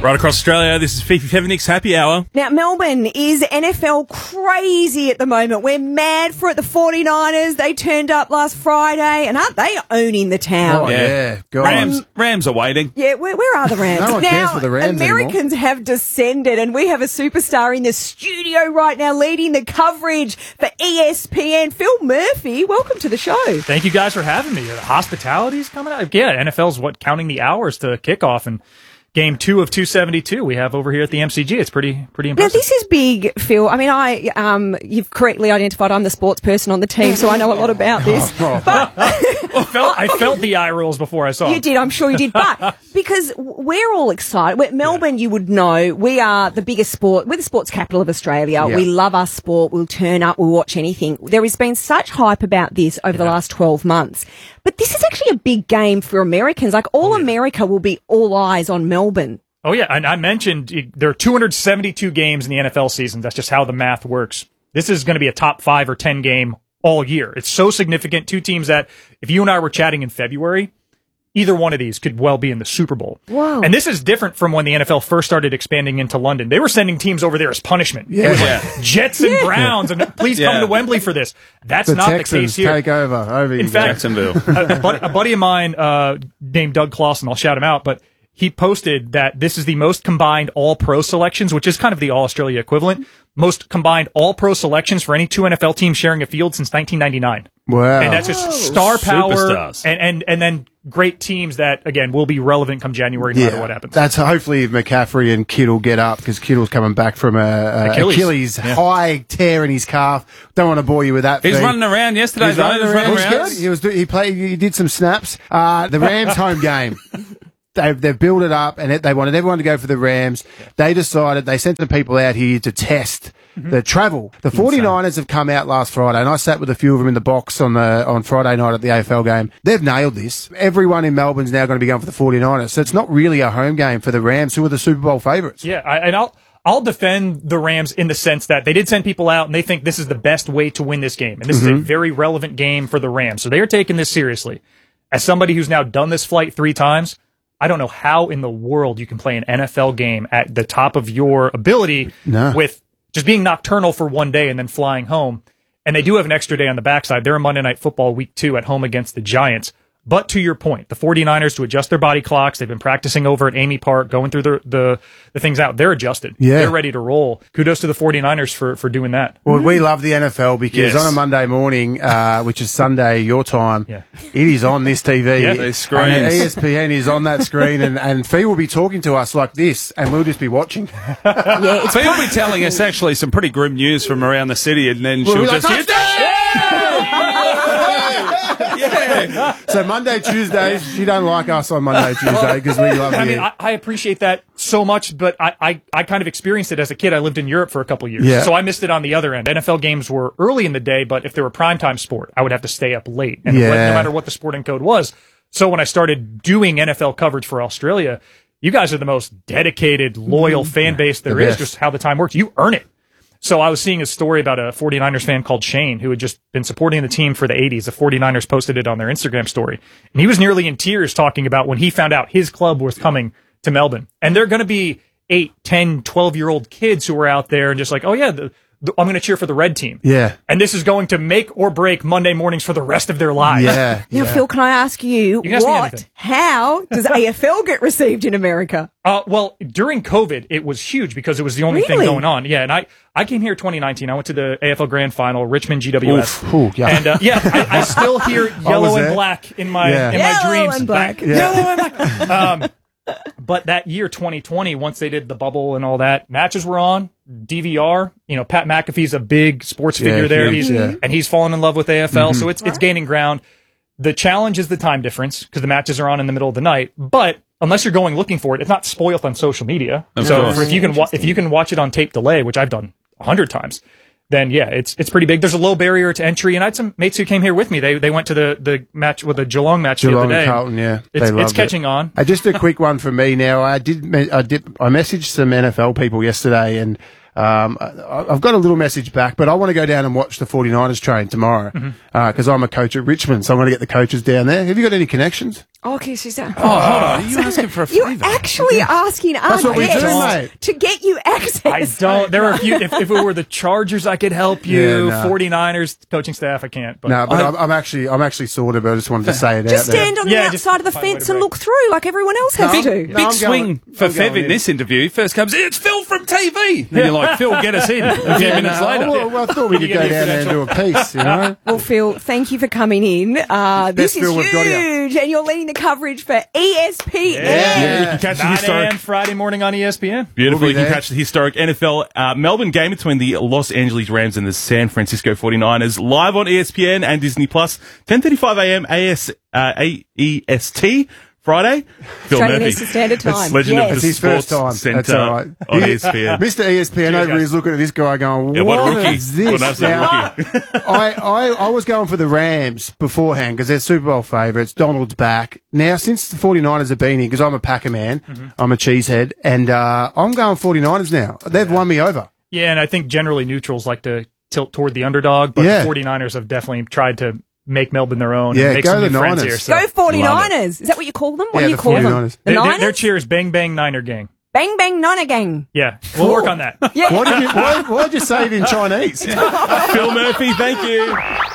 Right across Australia, this is Fifi Pevenick's Happy Hour. Now, Melbourne is NFL crazy at the moment. We're mad for it. The 49ers, they turned up last Friday, and aren't they owning the town? Oh, yeah. Go Rams are waiting. Yeah, where are the Rams? No one cares for the Rams Americans have descended, and we have a superstar in the studio right now leading the coverage for ESPN. Phil Murphy, welcome to the show. Thank you guys for having me. The hospitality's coming out. Yeah, NFL's counting the hours to kickoff, and Game 2 of 272 we have over here at the MCG. It's pretty impressive. Now, this is big, Phil. I mean, you've correctly identified I'm the sports person on the team, so I know a lot about this. But I felt the eye rolls before I saw You did, I'm sure you did. But because we're all excited. Melbourne, you would know, we are the biggest sport. We're the sports capital of Australia. Yeah. We love our sport. We'll turn up. We'll watch anything. There has been such hype about this over the last 12 months. But this is actually a big game for Americans. Like, all America will be all eyes on Melbourne. Oh, yeah. And I mentioned there are 272 games in the NFL season. That's just how the math works. This is going to be a top 5 or 10 game all year. It's so significant. Two teams that, if you and I were chatting in February, either one of these could well be in the Super Bowl. Whoa. And this is different from when the NFL first started expanding into London. They were sending teams over there as punishment. Yeah. It was like Jets and Browns, and please come to Wembley for this. That's not Texans the case here. take over In fact, Jacksonville. a buddy of mine named Doug Clausen, I'll shout him out, but he posted that this is the most combined all-pro selections, which is kind of the all-Australia equivalent, most combined all-pro selections for any two NFL teams sharing a field since 1999. Wow. And that's just star power Superstars. and then great teams that, again, will be relevant come January no matter what happens. That's hopefully McCaffrey and Kittle get up, because Kittle's coming back from a Achilles high tear in his calf. Don't want to bore you with that. He's running around yesterday, though. He was running around. He did some snaps. The Rams home game. They've built it up, and they wanted everyone to go for the Rams. They decided, they sent some people out here to test the travel. The 49ers have come out last Friday, and I sat with a few of them in the box on Friday night at the AFL game. They've nailed this. Everyone in Melbourne's now going to be going for the 49ers, so it's not really a home game for the Rams, who are the Super Bowl favourites. Yeah, I'll defend the Rams in the sense that they did send people out, and they think this is the best way to win this game, and this is a very relevant game for the Rams. So they are taking this seriously. As somebody who's now done this flight 3 times, I don't know how in the world you can play an NFL game at the top of your ability with just being nocturnal for one day and then flying home. And they do have an extra day on the backside. They're a Monday Night Football Week 2 at home against the Giants. But to your point, the 49ers, to adjust their body clocks, they've been practicing over at Amy Park, going through the things out. They're adjusted. Yeah. They're ready to roll. Kudos to the 49ers for doing that. Well, we love the NFL because on a Monday morning, which is Sunday, your time, it is on this TV. Yeah, these screens. And ESPN is on that screen, and Fee will be talking to us like this, and we'll just be watching. So you'll be telling us actually some pretty grim news from around the city, and then she'll just hit So Monday, Tuesdays, she don't like us on Monday, Tuesday, because we love you. I mean, I appreciate that so much, but I kind of experienced it as a kid. I lived in Europe for a couple of years, so I missed it on the other end. NFL games were early in the day, but if they were primetime sport, I would have to stay up late, and no matter what the sporting code was. So when I started doing NFL coverage for Australia, you guys are the most dedicated, loyal fan base there is, just how the time works. You earn it. So I was seeing a story about a 49ers fan called Shane, who had just been supporting the team for the 80s. The 49ers posted it on their Instagram story. And he was nearly in tears talking about when he found out his club was coming to Melbourne. And they're going to be 8, 10, 12-year-old kids who are out there and just like, oh, yeah, I'm going to cheer for the red team. Yeah. And this is going to make or break Monday mornings for the rest of their lives. Yeah. Now, Phil, can I ask you, how does AFL get received in America? Well, during COVID, it was huge because it was the only thing going on. Yeah, and I came here 2019. I went to the AFL Grand Final, Richmond GWS. And I still hear yellow and black in my dreams. And black. Yellow and black. But that year, 2020, once they did the bubble and all that, matches were on, DVR. You know, Pat McAfee's a big sports figure there. And he's fallen in love with AFL, so it's gaining ground. The challenge is the time difference because the matches are on in the middle of the night. But unless you're going looking for it, it's not spoiled on social media. So if you can watch it on tape delay, which I've done 100 times, then it's pretty big. There's a low barrier to entry, and I had some mates who came here with me. They went to the match with the Geelong match the other day. Carlton, it's catching on. Just a quick one from me now. I messaged some NFL people yesterday, and I've got a little message back, but I want to go down and watch the 49ers train tomorrow because I'm a coach at Richmond, so I'm going to get the coaches down there. Have you got any connections? Okay, she's Oh, hold on. Are you asking for a You're favour? actually asking us what we do, mate. to get you access. I don't. There are a few. If it were the Chargers, I could help you. Yeah, no. 49ers coaching staff, I can't. But No, but I'm actually sorted, but I just wanted to say it Just out there. stand on the Yeah, just outside of the find a way fence to and break. look through like everyone else has to. No, Big I'm swing going- for I'm Fev going in in. this interview. First comes, it's Phil from TV. And you're like, Phil, get us in. A few minutes later. Well, I thought we could You go get down your there and do a piece, you know? Well, Phil, thank you for coming in. This is Phil we've got here. huge, and you're leading the coverage for ESPN. Yeah, you can catch the 9 historic. a.m. Friday morning on ESPN. Beautiful. We'll You be can there. catch the historic NFL Melbourne game between the Los Angeles Rams and the San Francisco 49ers live on ESPN and Disney Plus, 10:35 a.m. AEST. Friday. Phil Australian Murphy. Eastern Standard Time. Legend Yes. of It's the his first Sports time. That's Centre all right. on ESPN. Mr. ESPN over guys. he's looking at this guy going, Yeah, what a what rookie. is this? What an absolute Now, rookie. I was going for the Rams beforehand because they're Super Bowl favourites. Donald's back. Now, since the 49ers have been here, because I'm a Packer man, I'm a cheesehead, and I'm going 49ers now. They've won me over. Yeah, and I think generally neutrals like to tilt toward the underdog, but Yeah. the 49ers have definitely tried to make Melbourne their own Yeah, and make go some the new friends Niners. here. So. Go 49ers. Is that what you call them? What Yeah, do you the call them? 49ers. The Niners? Their cheer is Bang Bang Niner Gang. Bang Bang Niner Gang. Yeah, we'll work on that. Yeah. Why did you say it in Chinese? Phil Murphy, thank you.